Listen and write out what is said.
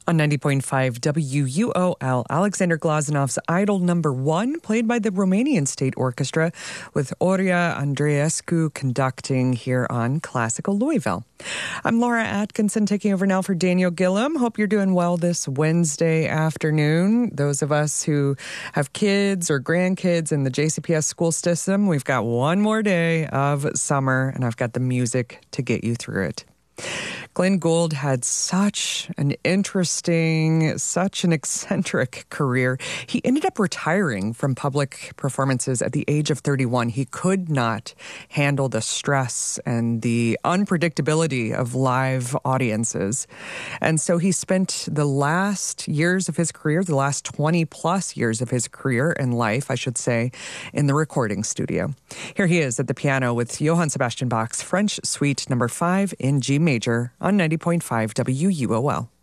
On 90.5 WUOL, Alexander Glazanov's Idol Number 1, played by the Romanian State Orchestra, with Oria Andreescu conducting here on Classical Louisville. I'm Laura Atkinson, taking over now for Daniel Gillum. Hope you're doing well this Wednesday afternoon. Those of us who have kids or grandkids in the JCPS school system, we've got one more day of summer, and I've got the music to get you through it. Glenn Gould had such an interesting, such an eccentric career. He ended up retiring from public performances at the age of 31. He could not handle the stress and the unpredictability of live audiences. And so he spent the last years of his career, the last 20 plus years of his career and life, I should say, in the recording studio. Here he is at the piano with Johann Sebastian Bach's French Suite Number 5 in G major on 90.5 WUOL.